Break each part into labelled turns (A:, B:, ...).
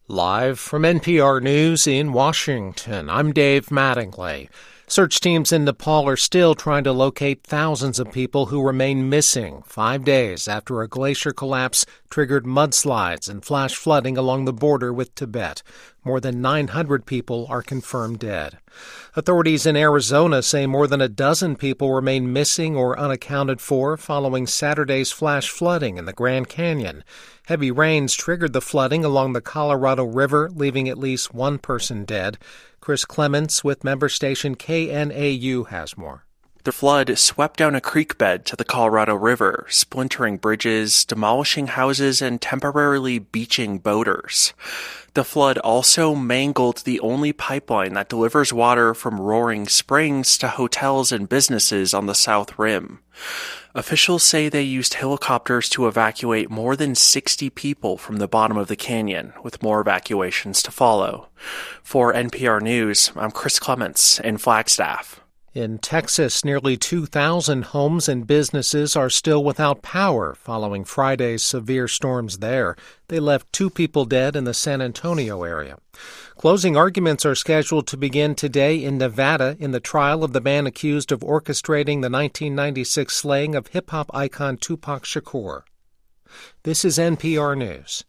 A: Live from NPR News in Washington, I'm Dave Mattingly. Search teams in Nepal are still trying to locate thousands of people who remain missing 5 days after a glacier collapse triggered mudslides and flash flooding along the border with Tibet. More than 900 people are confirmed dead. Authorities in Arizona say more than a dozen people remain missing or unaccounted for following Saturday's flash flooding in the Grand Canyon. Heavy rains triggered the flooding along the Colorado River, leaving at least one person dead. Chris Clements with member station KNAU has more.
B: The flood swept down a creek bed to the Colorado River, splintering bridges, demolishing houses, and temporarily beaching boaters. The flood also mangled the only pipeline that delivers water from Roaring Springs to hotels and businesses on the South Rim. Officials say they used helicopters to evacuate more than 60 people from the bottom of the canyon, with more evacuations to follow. For NPR News, I'm Chris Clements in Flagstaff.
A: In Texas, nearly 2,000 homes and businesses are still without power following Friday's severe storms there. They left 2 people dead in the San Antonio area. Closing arguments are scheduled to begin today in Nevada in the trial of the man accused of orchestrating the 1996 slaying of hip-hop icon Tupac Shakur. This is NPR News.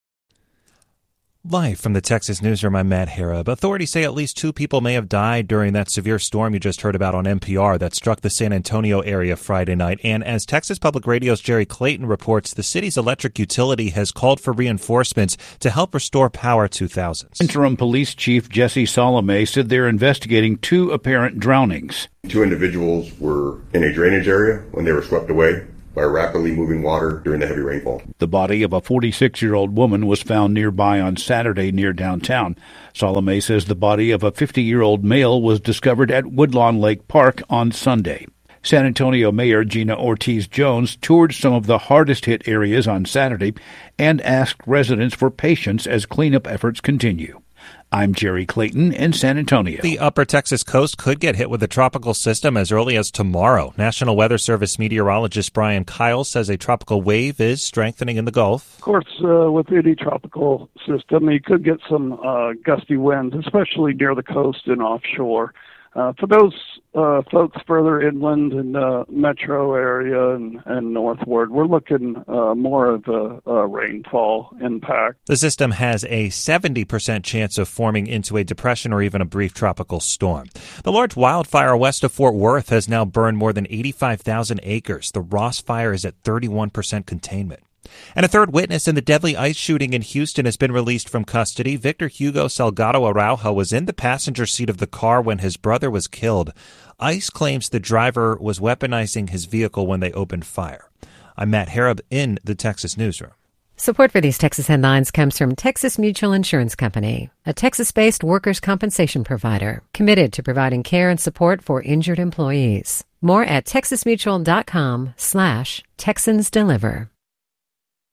C: Live from the Texas Newsroom, I'm Matt Harrop. Authorities say at least 2 people may have died during that severe storm you just heard about on NPR that struck the San Antonio area Friday night. And as Texas Public Radio's Jerry Clayton reports, the city's electric utility has called for reinforcements to help restore power to thousands.
D: Interim Police Chief Jesse Salome said they're investigating 2 apparent drownings.
E: 2 individuals were in a drainage area when they were swept away by rapidly moving water during the heavy rainfall.
D: The body of a 46-year-old woman was found nearby on Saturday near downtown. Salome says the body of a 50-year-old male was discovered at Woodlawn Lake Park on Sunday. San Antonio Mayor Gina Ortiz-Jones toured some of the hardest-hit areas on Saturday and asked residents for patience as cleanup efforts continue. I'm Jerry Clayton in San Antonio.
C: The upper Texas coast could get hit with a tropical system as early as tomorrow. National Weather Service meteorologist Brian Kyle says a tropical wave is strengthening in the Gulf.
F: Of course, with any tropical system, you could get some gusty winds, especially near the coast and offshore. For those folks further inland in the metro area and northward, we're looking more of a rainfall impact.
C: The system has a 70% chance of forming into a depression or even a brief tropical storm. The large wildfire west of Fort Worth has now burned more than 85,000 acres. The Ross Fire is at 31% containment. And a third witness in the deadly ICE shooting in Houston has been released from custody. Victor Hugo Salgado Araujo was in the passenger seat of the car when his brother was killed. ICE claims the driver was weaponizing his vehicle when they opened fire. I'm Matt Harrop in the Texas Newsroom.
G: Support for these Texas headlines comes from Texas Mutual Insurance Company, a Texas-based workers' compensation provider committed to providing care and support for injured employees. More at texasmutual.com/TexansDeliver.